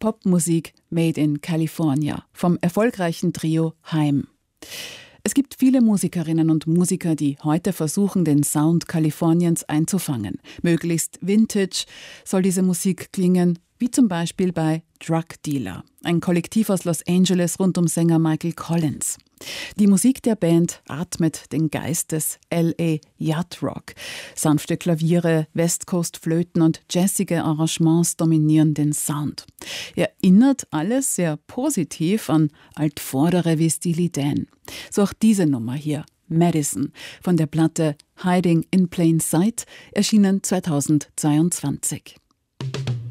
Popmusik made in California vom erfolgreichen Trio Haim. Es gibt viele Musikerinnen und Musiker, die heute versuchen, den Sound Kaliforniens einzufangen. Möglichst vintage soll diese Musik klingen, wie zum Beispiel bei Drug Dealer, ein Kollektiv aus Los Angeles rund um Sänger Michael Collins. Die Musik der Band atmet den Geist des L.A. Yacht Rock. Sanfte Klaviere, West Coast Flöten und jazzige Arrangements dominieren den Sound. Erinnert alles sehr positiv an Altvordere wie Steely Dan. So auch diese Nummer hier, Madison, von der Platte Hiding in Plain Sight, erschienen 2022.